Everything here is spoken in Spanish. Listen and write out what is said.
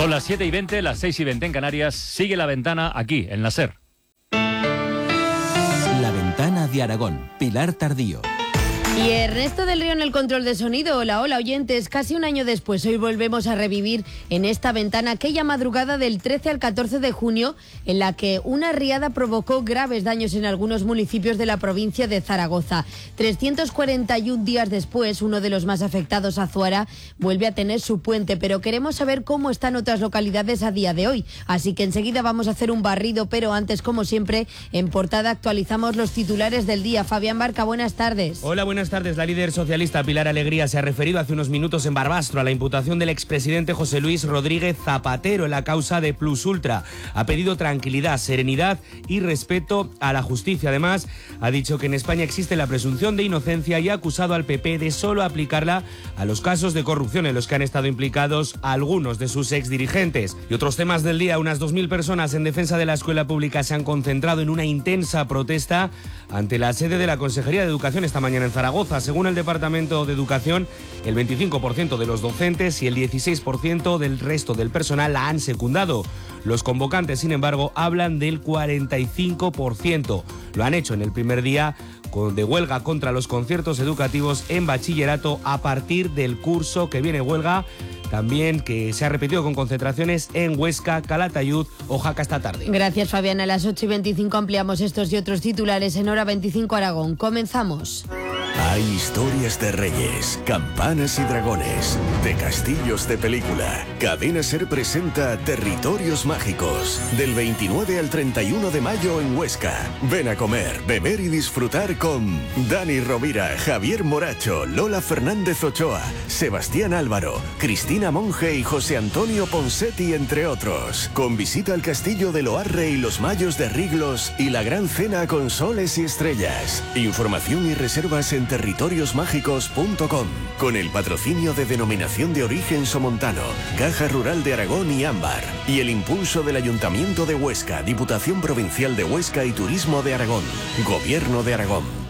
Son las 7:20, las 6:20 en Canarias. Sigue La Ventana aquí, en la SER. La Ventana de Aragón, Pilar Tardío. Y Ernesto del Río en el control de sonido. Hola, hola oyentes. Casi un año después, hoy volvemos a revivir en esta ventana aquella madrugada del 13 al 14 de junio en la que una riada provocó graves daños en algunos municipios de la provincia de Zaragoza. 341 días después, uno de los más afectados, Azuara, vuelve a tener su puente, pero queremos saber cómo están otras localidades a día de hoy. Así que enseguida vamos a hacer un barrido, pero antes, como siempre, en portada actualizamos los titulares del día. Fabián Barca, buenas tardes. Hola, buenas tardes. La líder socialista Pilar Alegría se ha referido hace unos minutos en Barbastro a la imputación del expresidente José Luis Rodríguez Zapatero en la causa de Plus Ultra. Ha pedido tranquilidad, serenidad y respeto a la justicia. Además, ha dicho que en España existe la presunción de inocencia y ha acusado al PP de solo aplicarla a los casos de corrupción en los que han estado implicados algunos de sus exdirigentes. Y otros temas del día: unas 2.000 personas en defensa de la escuela pública se han concentrado en una intensa protesta ante la sede de la Consejería de Educación esta mañana en Zaragoza. Según el Departamento de Educación, el 25% de los docentes y el 16% del resto del personal la han secundado. Los convocantes, sin embargo, hablan del 45%. Lo han hecho en el primer día de huelga contra los conciertos educativos en bachillerato a partir del curso que viene. Huelga también que se ha repetido con concentraciones en Huesca, Calatayud o Jaca esta tarde. Gracias, Fabián. A las 8:25 ampliamos estos y otros titulares en Hora 25 Aragón. Comenzamos. Hay historias de reyes, campanas y dragones, de castillos de película. Cadena SER presenta Territorios Mágicos, del 29 al 31 de mayo en Huesca. Ven a comer, beber y disfrutar con Dani Rovira, Javier Moracho, Lola Fernández Ochoa, Sebastián Álvaro, Cristina Monge y José Antonio Ponsetti, entre otros. Con visita al castillo de Loarre y los Mayos de Riglos y la gran cena con soles y estrellas. Información y reservas en territoriosmágicos.com, con el patrocinio de Denominación de Origen Somontano, Caja Rural de Aragón y Ámbar, y el impulso del Ayuntamiento de Huesca, Diputación Provincial de Huesca y Turismo de Aragón, Gobierno de Aragón.